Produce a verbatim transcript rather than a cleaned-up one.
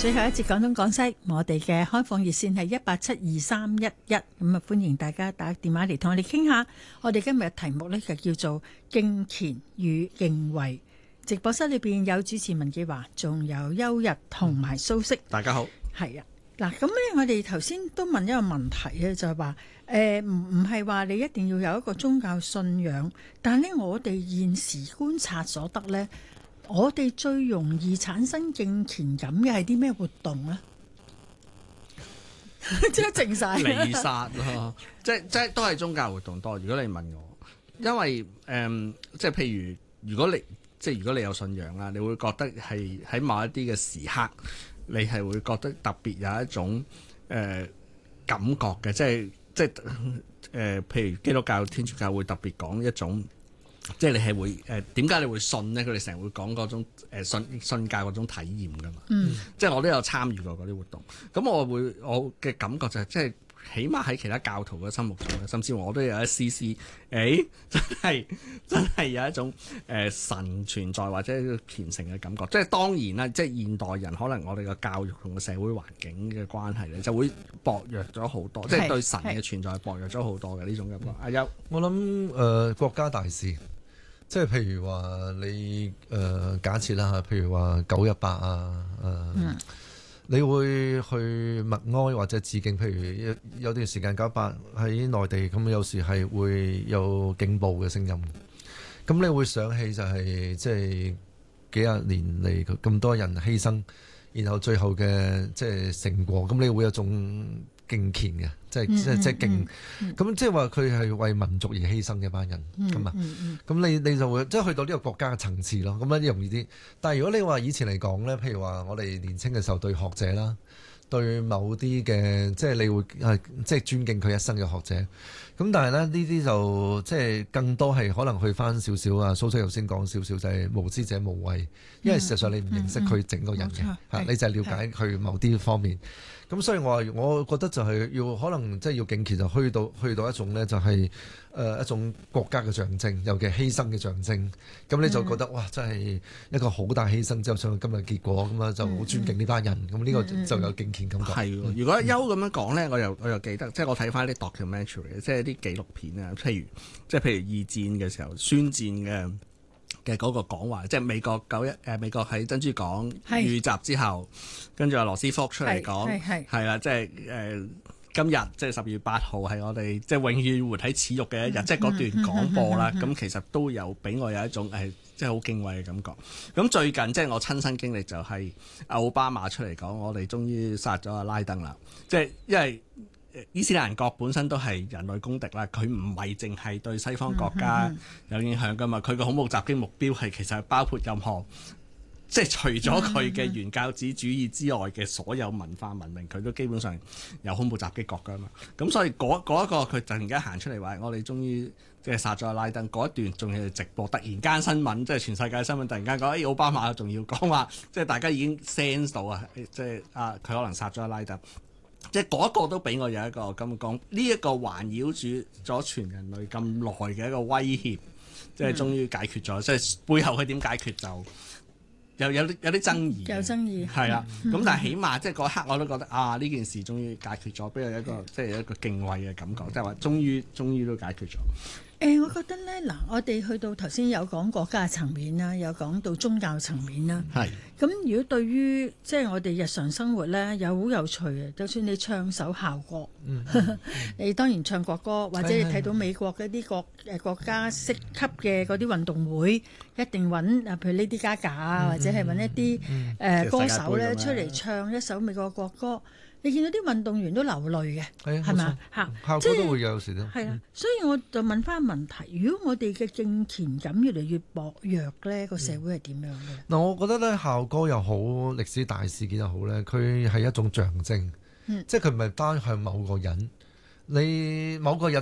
最後一節廣東廣西，我哋嘅開放熱線係一八七二三一一，咁啊歡迎大家打電話嚟同我哋傾下。我哋今日嘅題目呢，就叫做敬虔與敬畏。直播室裏邊有主持文記華，仲有邱日同埋蘇軾。 大家好， 係啊，嗱咁咧，我哋頭先都問一個問題咧，就係話誒唔唔係話你一定要有一個宗教信仰，但係咧我哋現時觀察所得咧。我哋最容易產生敬虔感嘅係啲咩活動咧？即係靜晒， 彌撒咯，即係即係都係宗教活動多。如果你問我，因為誒、嗯，即係譬如如果你即係如果你有信仰啦，你會覺得係喺某一啲嘅時刻，你係會覺得特別有一種誒、呃、感覺嘅，即係即係誒、呃，譬如基督教、天主教會特別講一種。即係你係會誒點解你會信呢？佢哋成日會講嗰種、呃、信信教嗰種體驗㗎嘛。嗯，即係我都有參與過嗰啲活動。咁我會我嘅感覺就係、是、即係起碼喺其他教徒嘅心目中，甚至乎我都有一絲絲誒真係真係有一種誒、呃、神存在或者虔誠嘅感覺。即係當然啦，即係現代人可能我哋嘅教育同個社會環境嘅關係咧，就會薄弱咗好多，即係對神嘅存在薄弱咗好多嘅呢種感覺。阿邱， 我諗誒、呃、國家大事。即係譬如話你誒、呃、假設啦嚇，譬如話九一八啊誒，呃嗯、你會去默哀或者致敬。譬如有有段時間九一八喺內地，咁有時係會有警暴嘅聲音。咁你會想起就係、是、即係幾廿年嚟咁多人犧牲，然後最後嘅即係成果，咁你會有種敬虔嘅，即係即係即係敬，咁即係話佢係為民族而犧牲嘅班人咁啊，咁你你就會即係去到呢個國家嘅層次咯，咁咧容易啲。但係如果你話以前嚟講咧，譬如話我哋年青嘅時候對學者啦，對某啲嘅即係你會係即係尊敬佢一生嘅學者，咁但係咧呢啲就即係更多係可能去翻少少啊。蘇軾頭先講少少就係無知者無畏，因為事實上你唔認識佢整個人嘅嚇，嗯嗯嗯、你就係了解佢某啲方面。咁所以我話，我覺得就係要可能即係要敬虔，就去到去到一種咧，就係、是、誒、呃、一種國家嘅象徵，尤其係犧牲嘅象徵。咁你就覺得、嗯、哇，真係一個好大犧牲之後上到今日結果，咁啊就好尊敬呢班人。咁呢、嗯、個就有敬虔感覺。係、嗯， 如果邱咁樣講咧，我又我又記得，即係我睇翻啲 documentary，即係啲紀錄片啊，譬如即係譬如二戰嘅時候宣戰嘅。嘅嗰個講話，即係美國九一誒美國喺珍珠港遇襲之後，跟住阿羅斯福出嚟講，係啦，即係誒、呃、今日即係十月八號係我哋即係永遠活喺恥辱嘅一日，嗯、即係嗰段廣播啦。咁、嗯嗯嗯、其實都有俾我有一種誒即係好敬畏嘅感覺。咁最近即係我親身經歷就係奧巴馬出嚟講，我哋終於殺咗阿拉登啦。即係因為伊斯蘭國本身都係人類公敵啦，佢唔係淨係對西方國家有影響噶嘛，佢個恐怖襲擊目標係其實係包括任何，即係除咗佢嘅原教旨主義之外嘅所有文化文明，佢都基本上有恐怖襲擊國噶嘛。咁所以嗰嗰一個佢突然間行出嚟話，我哋終於即係殺咗阿拉登嗰一段，仲係直播，突然間新聞，即係全世界新聞，突然間講，誒、哎、奧巴馬仲要講話，即係大家已經 sense 到啊，即係啊佢可能殺咗阿拉登。即係嗰一個都俾我有一個咁講，呢一個環繞住咗全人類咁耐嘅一個威脅，即係終於解決咗。即係背後佢點解決就有有啲有啲爭議， 有爭議係啦。咁但係起碼即係嗰一刻我都覺得啊，呢件事終於解決咗，俾我一個即係一個敬畏嘅感覺，即係話終於終於都解決咗。 誒、欸，我覺得咧，嗱，我哋去到頭先有講國家層面啦，有講到宗教層面啦。係是。咁如果對於即係我哋日常生活咧，有好有趣嘅，就算你唱首校歌，嗯嗯、你當然唱國歌，或者你睇到美國嗰啲國誒國家式級嘅嗰啲運動會，一定揾啊，譬如 Lady Gaga 啊，或者係揾一啲誒、嗯呃、歌手咧出嚟唱一首美國國歌。你見到啲運動員都流淚嘅，係咪啊？嚇， 校歌都會有時都係啊，所以我就問翻問題：如果我哋嘅敬虔感越嚟越薄弱咧，個社會係點樣嘅？ 嗱、嗯，我覺得咧，校歌又好，歷史大事件又好咧，佢係一種象徵，嗯、即係佢唔係單向某個人，你某個人。